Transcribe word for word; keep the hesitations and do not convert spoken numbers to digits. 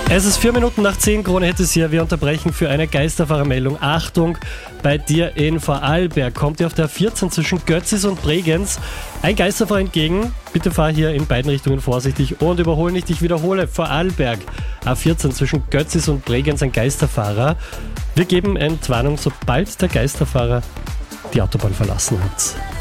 Es ist vier Minuten nach zehn, Krone Hit ist hier. Wir unterbrechen für eine Geisterfahrermeldung. Achtung, bei dir in Vorarlberg kommt dir auf der vierzehn zwischen Götzis und Bregenz ein Geisterfahrer entgegen. Bitte fahr hier in beiden Richtungen vorsichtig und überhole nicht. Ich wiederhole, Vorarlberg, A vierzehn zwischen Götzis und Bregenz ein Geisterfahrer. Wir geben Entwarnung, sobald der Geisterfahrer die Autobahn verlassen hat.